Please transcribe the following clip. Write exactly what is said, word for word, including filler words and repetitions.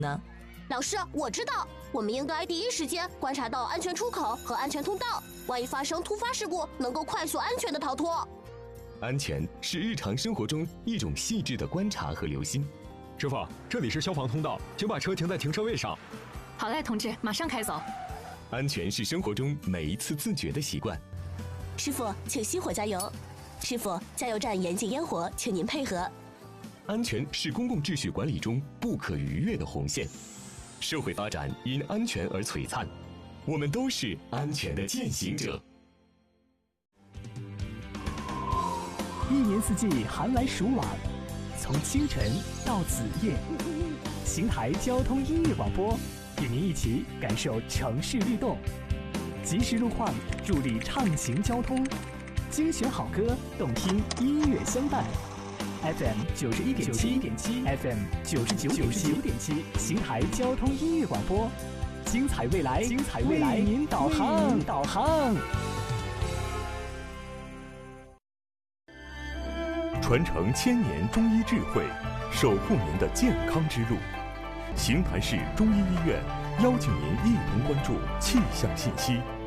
呢？ 老师，我知道，我们应该第一时间观察到安全出口和安全通道，万一发生突发事故，能够快速安全的逃脱。 安全是日常生活中一种细致的观察和留心。 师傅，这里是消防通道，请把车停在停车位上。 好嘞，同志，马上开走。 安全是生活中每一次自觉的习惯。 师傅，请熄火加油。师傅，加油站严禁烟火，请您配合。 安全是公共秩序管理中不可逾越的红线。社会发展因安全而璀璨，我们都是安全的践行者。 一年四季寒来暑往，从清晨到子夜，邢台交通音乐广播与您一起感受城市律动，及时路况助力畅行交通，精选好歌，动听音乐相伴。F M 九十一点七，F M 九十九点七，邢台交通音乐广播，精彩未来，精彩未来，为您导航，导航。 传承千年中医智慧，守护您的健康之路。邢台市中医医院邀请您一同关注气象信息。